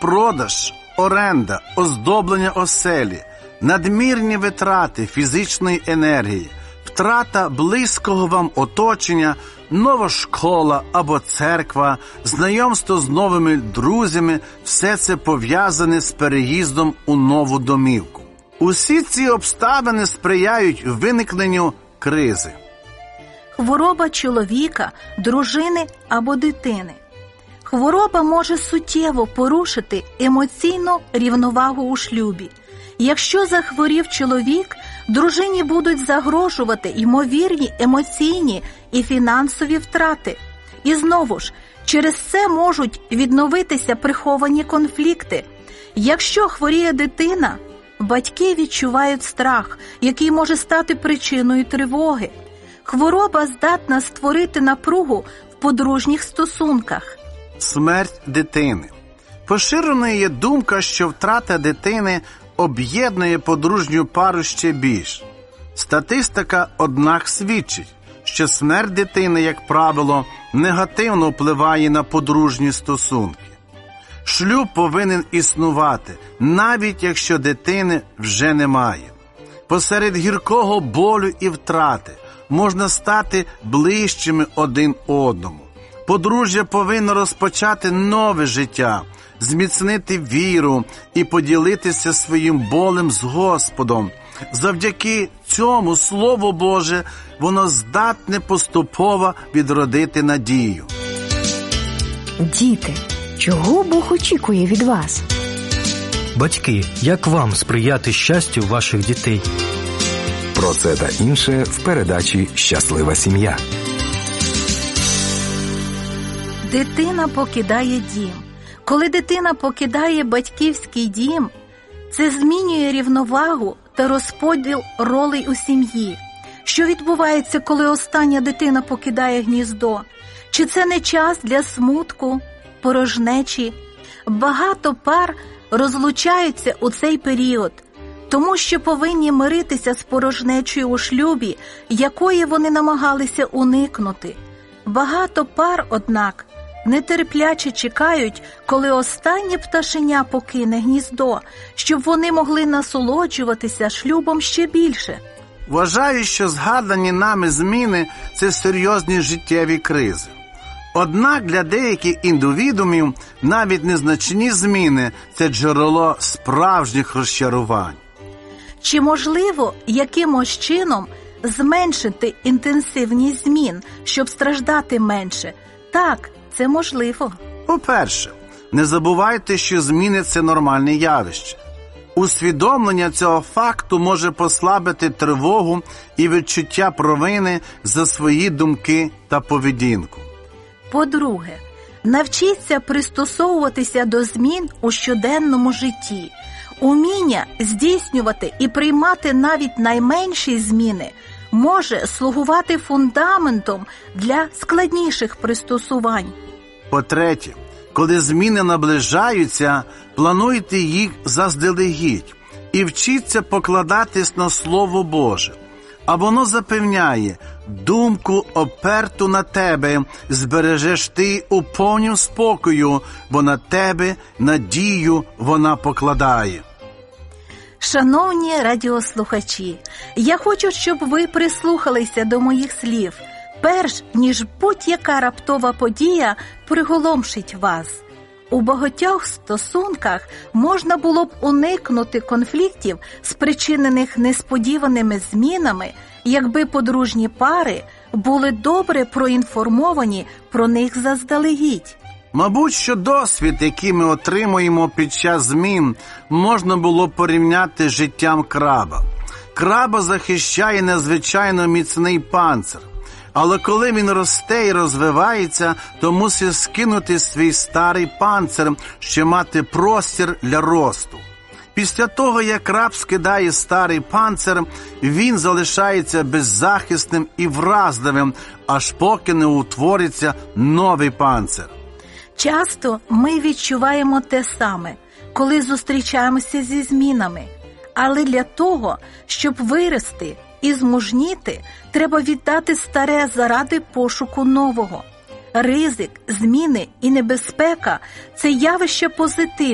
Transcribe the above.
продаж, оренда, оздоблення оселі, надмірні витрати фізичної енергії, втрата близького вам оточення, нова школа або церква, знайомство з новими друзями – все це пов'язане з переїздом у нову домівку. Усі ці обставини сприяють виникненню кризи. Хвороба чоловіка, дружини або дитини. Хвороба може суттєво порушити емоційну рівновагу у шлюбі. Якщо захворів чоловік, дружині будуть загрожувати ймовірні емоційні і фінансові втрати. І знову ж, через це можуть відновитися приховані конфлікти. Якщо хворіє дитина, батьки відчувають страх, який може стати причиною тривоги. Хвороба здатна створити напругу в подружніх стосунках. Смерть дитини. Поширеною є думка, що втрата дитини об'єднує подружню пару ще більш. Статистика, однак, свідчить, що смерть дитини, як правило, негативно впливає на подружні стосунки. Шлюб повинен існувати, навіть якщо дитини вже немає. Посеред гіркого болю і втрати можна стати ближчими один одному. Подружжя повинно розпочати нове життя, зміцнити віру і поділитися своїм болем з Господом. Завдяки цьому Слово Боже, воно здатне поступово відродити надію. Діти, чого Бог очікує від вас? Батьки, як вам сприяти щастю ваших дітей? Про це та інше в передачі «Щаслива сім'я». Дитина покидає дім. Коли дитина покидає батьківський дім, це змінює рівновагу та розподіл ролей у сім'ї. Що відбувається, коли остання дитина покидає гніздо? Чи це не час для смутку, порожнечі? Багато пар розлучаються у цей період, тому що повинні миритися з порожнечею у шлюбі, якої вони намагалися уникнути. Багато пар, однак, нетерпляче чекають, коли останнє пташеня покине гніздо, щоб вони могли насолоджуватися шлюбом ще більше. Вважаю, що згадані нами зміни – це серйозні життєві кризи. Однак для деяких індивідуумів навіть незначні зміни – це джерело справжніх розчарувань. Чи можливо якимось чином зменшити інтенсивність змін, щоб страждати менше? Так, це можливо. По-перше, не забувайте, що зміни – це нормальне явище. Усвідомлення цього факту може послабити тривогу і відчуття провини за свої думки та поведінку. По-друге, навчіться пристосовуватися до змін у щоденному житті. Уміння здійснювати і приймати навіть найменші зміни може слугувати фундаментом для складніших пристосувань. По-третє, коли зміни наближаються, плануйте їх заздалегідь і вчіться покладатись на Слово Боже. А воно запевняє, думку, оперту на тебе, збережеш ти у повнім спокою, бо на тебе надію вона покладає. Шановні радіослухачі, я хочу, щоб ви прислухалися до моїх слів, перш ніж будь-яка раптова подія приголомшить вас. У багатьох стосунках можна було б уникнути конфліктів, спричинених несподіваними змінами, якби подружні пари були добре проінформовані про них заздалегідь. Мабуть, що досвід, який ми отримуємо під час змін, можна було порівняти з життям краба. Краба захищає надзвичайно міцний панцир. Але коли він росте і розвивається, то мусить скинути свій старий панцир, щоб мати простір для росту. Після того, як краб скидає старий панцир, він залишається беззахисним і вразливим, аж поки не утвориться новий панцир. Часто ми відчуваємо те саме, коли зустрічаємося зі змінами. Але для того, щоб вирости і змужніти, треба віддати старе заради пошуку нового. Ризик, зміни і небезпека – це явище позитивне.